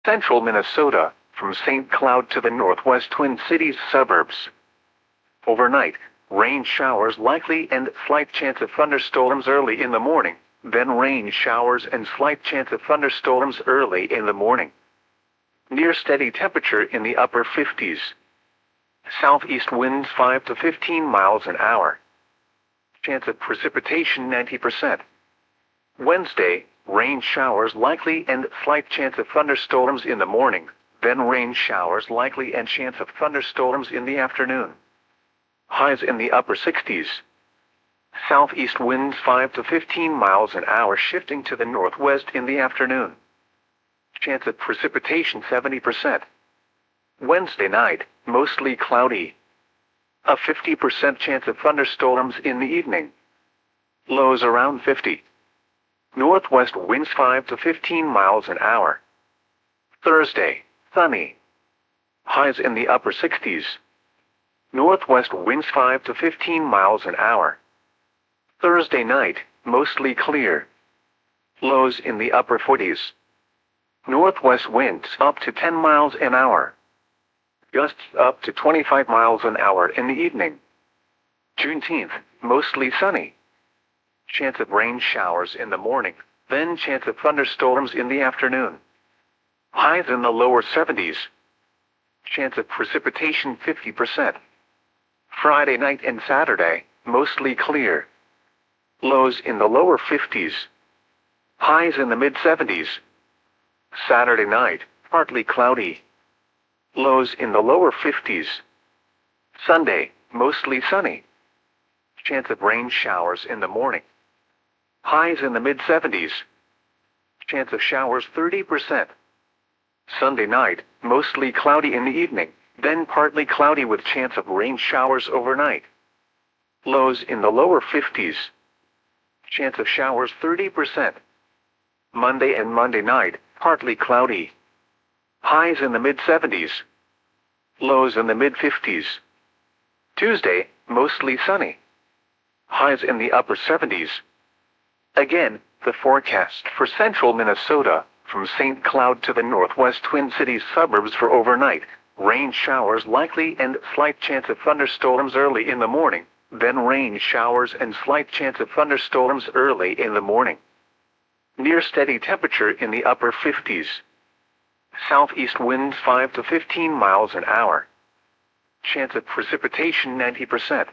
Central Minnesota, from St. Cloud to the northwest Twin Cities suburbs. Overnight, rain showers likely and slight chance of thunderstorms early in the morning, then rain showers and slight chance of thunderstorms early in the morning. Near steady temperature in the upper 50s. Southeast winds 5 to 15 miles an hour. Chance of precipitation 90%. Wednesday, rain showers likely and slight chance of thunderstorms in the morning, then rain showers likely and chance of thunderstorms in the afternoon. Highs in the upper 60s. Southeast winds 5 to 15 miles an hour shifting to the northwest in the afternoon. Chance of precipitation 70%. Wednesday night, mostly cloudy. A 50% chance of thunderstorms in the evening. Lows around 50. Northwest winds 5 to 15 miles an hour. Thursday, sunny. Highs in the upper 60s. Northwest winds 5 to 15 miles an hour. Thursday night, mostly clear. Lows in the upper 40s. Northwest winds up to 10 miles an hour. Gusts up to 25 miles an hour in the evening. Juneteenth, mostly sunny. Chance of rain showers in the morning, then chance of thunderstorms in the afternoon. Highs in the lower 70s. Chance of precipitation 50%. Friday night and Saturday, mostly clear. Lows in the lower 50s. Highs in the mid-70s. Saturday night, partly cloudy. Lows in the lower 50s. Sunday, mostly sunny. Chance of rain showers in the morning. Highs in the mid-70s. Chance of showers 30%. Sunday night, mostly cloudy in the evening, then partly cloudy with chance of rain showers overnight. Lows in the lower 50s. Chance of showers 30%. Monday and Monday night, partly cloudy. Highs in the mid-70s. Lows in the mid-50s. Tuesday, mostly sunny. Highs in the upper 70s. Again, the forecast for central Minnesota, from St. Cloud to the northwest Twin Cities suburbs for overnight. Rain showers likely and slight chance of thunderstorms early in the morning, then rain showers and slight chance of thunderstorms early in the morning. Near steady temperature in the upper 50s. Southeast winds 5 to 15 miles an hour. Chance of precipitation 90%.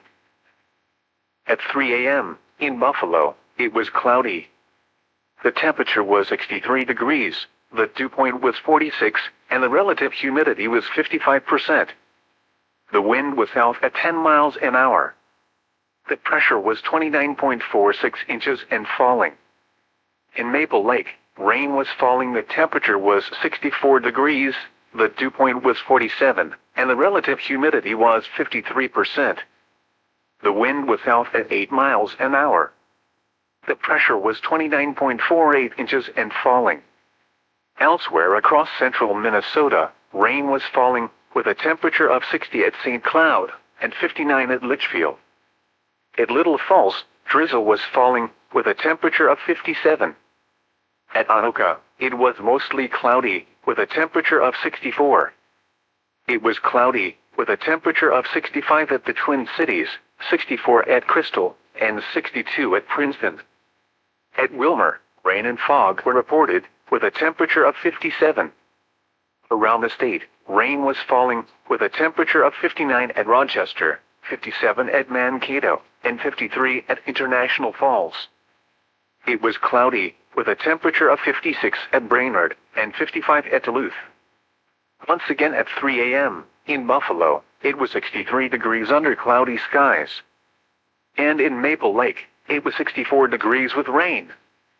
At 3 a.m., in Buffalo, it was cloudy. The temperature was 63 degrees, the dew point was 46, and the relative humidity was 55%. The wind was south at 10 miles an hour. The pressure was 29.46 inches and falling. In Maple Lake, rain was falling, the temperature was 64 degrees, the dew point was 47, and the relative humidity was 53%. The wind was south at 8 miles an hour. The pressure was 29.48 inches and falling. Elsewhere across central Minnesota, rain was falling, with a temperature of 60 at St. Cloud, and 59 at Litchfield. At Little Falls, drizzle was falling, with a temperature of 57. At Anoka, it was mostly cloudy, with a temperature of 64. It was cloudy, with a temperature of 65 at the Twin Cities, 64 at Crystal, and 62 at Princeton. At Wilmer, rain and fog were reported, with a temperature of 57. Around the state, rain was falling, with a temperature of 59 at Rochester, 57 at Mankato, and 53 at International Falls. It was cloudy, with a temperature of 56 at Brainerd, and 55 at Duluth. Once again at 3 a.m., in Buffalo, it was 63 degrees under cloudy skies. And in Maple Lake, it was 64 degrees with rain.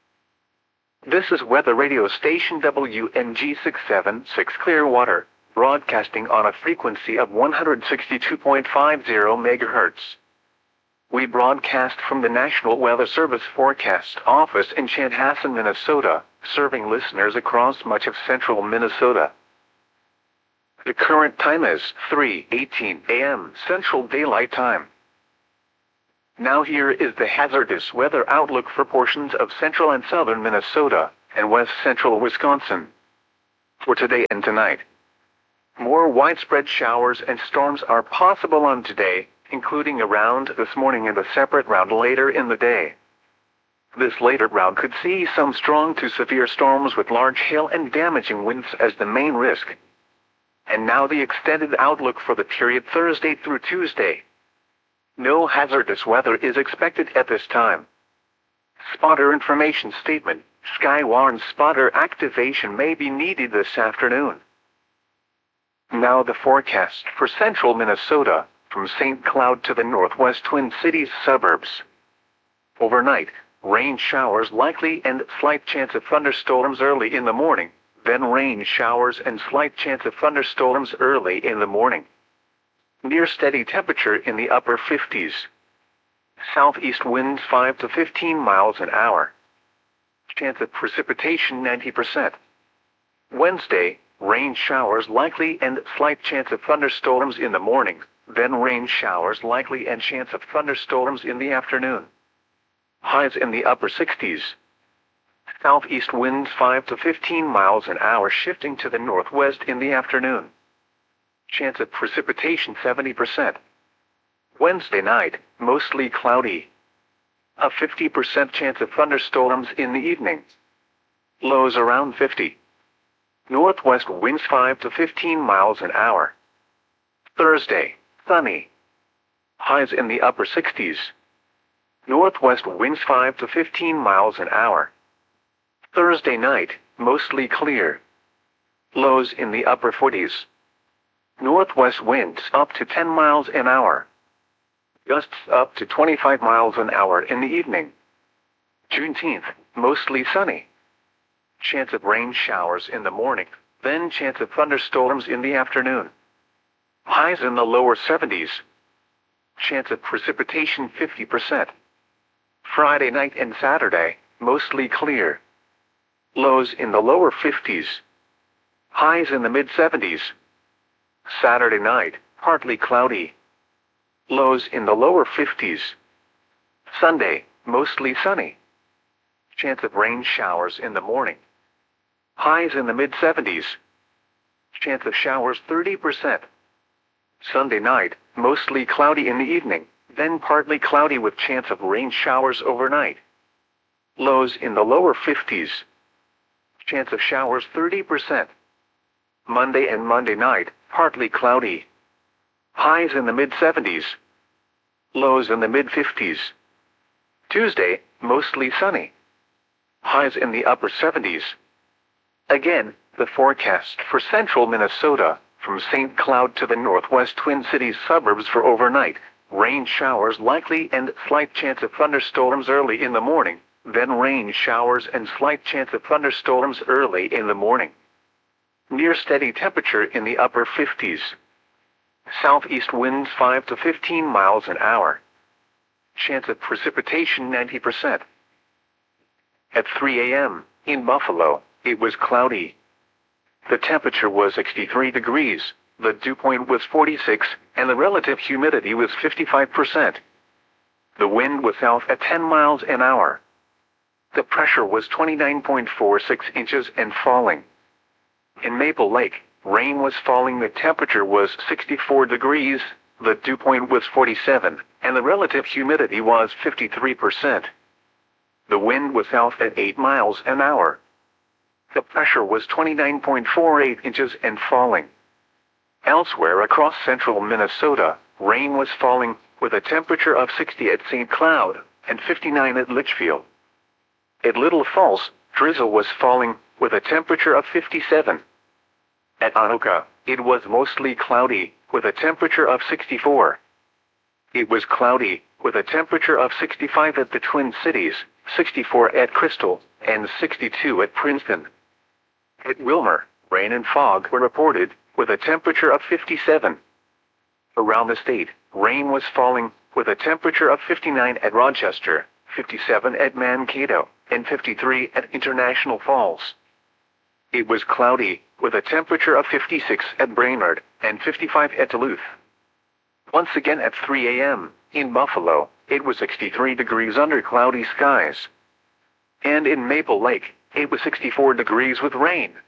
This is weather radio station WNG 676 Clearwater, broadcasting on a frequency of 162.50 MHz. We broadcast from the National Weather Service Forecast Office in Chanhassen, Minnesota, serving listeners across much of central Minnesota. The current time is 3:18 a.m. Central Daylight Time. Now here is the hazardous weather outlook for portions of central and southern Minnesota, and west central Wisconsin. For today and tonight, more widespread showers and storms are possible on today, including a round this morning and a separate round later in the day. This later round could see some strong to severe storms with large hail and damaging winds as the main risk. And now the extended outlook for the period Thursday through Tuesday. No hazardous weather is expected at this time. Spotter information statement: Skywarn spotter activation may be needed this afternoon. Now the forecast for central Minnesota, from St. Cloud to the northwest Twin Cities suburbs. Overnight, rain showers likely and slight chance of thunderstorms early in the morning, then rain showers and slight chance of thunderstorms early in the morning. Near steady temperature in the upper 50s. Southeast winds 5 to 15 miles an hour. Chance of precipitation 90%. Wednesday, rain showers likely and slight chance of thunderstorms in the morning, then rain showers likely and chance of thunderstorms in the afternoon. Highs in the upper 60s. Southeast winds 5 to 15 miles an hour shifting to the northwest in the afternoon. Chance of precipitation 70%. Wednesday night, mostly cloudy. A 50% chance of thunderstorms in the evening. Lows around 50. Northwest winds 5 to 15 miles an hour. Thursday, sunny. Highs in the upper 60s. Northwest winds 5 to 15 miles an hour. Thursday night, mostly clear. Lows in the upper 40s. Northwest winds up to 10 miles an hour. Gusts up to 25 miles an hour in the evening. Juneteenth, mostly sunny. Chance of rain showers in the morning, then chance of thunderstorms in the afternoon. Highs in the lower 70s. Chance of precipitation 50%. Friday night and Saturday, mostly clear. Lows in the lower 50s. Highs in the mid-70s. Saturday night, partly cloudy. Lows in the lower 50s. Sunday, mostly sunny. Chance of rain showers in the morning. Highs in the mid-70s. Chance of showers 30%. Sunday night, mostly cloudy in the evening, then partly cloudy with chance of rain showers overnight. Lows in the lower 50s. Chance of showers 30%. Monday and Monday night, partly cloudy. Highs in the mid-70s. Lows in the mid-50s. Tuesday, mostly sunny. Highs in the upper 70s. Again, the forecast for central Minnesota, from St. Cloud to the northwest Twin Cities suburbs for overnight. Rain showers likely and slight chance of thunderstorms early in the morning, then rain showers and slight chance of thunderstorms early in the morning. Near steady temperature in the upper 50s. Southeast winds 5 to 15 miles an hour. Chance of precipitation 90%. At 3 a.m., in Buffalo, it was cloudy. The temperature was 63 degrees, the dew point was 46, and the relative humidity was 55%. The wind was south at 10 miles an hour. The pressure was 29.46 inches and falling. In Maple Lake, rain was falling, the temperature was 64 degrees, the dew point was 47, and the relative humidity was 53%. The wind was south at 8 miles an hour. The pressure was 29.48 inches and falling. Elsewhere across central Minnesota, rain was falling, with a temperature of 60 at St. Cloud, and 59 at Litchfield. At Little Falls, drizzle was falling, with a temperature of 57. At Anoka, it was mostly cloudy, with a temperature of 64. It was cloudy, with a temperature of 65 at the Twin Cities, 64 at Crystal, and 62 at Princeton. At Wilmer, rain and fog were reported, with a temperature of 57. Around the state, rain was falling, with a temperature of 59 at Rochester, 57 at Mankato, and 53 at International Falls. It was cloudy, with a temperature of 56 at Brainerd, and 55 at Duluth. Once again at 3 a.m., in Buffalo, it was 63 degrees under cloudy skies. And in Maple Lake, it was 64 degrees with rain.